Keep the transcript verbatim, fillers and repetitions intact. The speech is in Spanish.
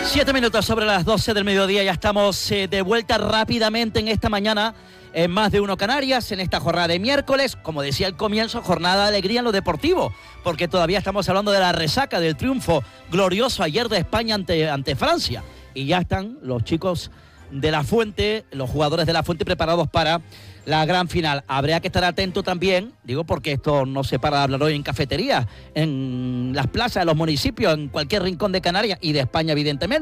Siete minutos sobre las doce del mediodía, ya estamos eh, de vuelta rápidamente en esta mañana en Más de Uno Canarias, en esta jornada de miércoles, como decía al comienzo, jornada de alegría en lo deportivo, porque todavía estamos hablando de la resaca del triunfo glorioso ayer de España ante, ante Francia, y ya están los chicos de La Fuente, los jugadores de La Fuente preparados para la gran final. Habría que estar atento también, digo porque esto no se para de hablar hoy en cafeterías, en las plazas de los municipios, en cualquier rincón de Canarias y de España evidentemente.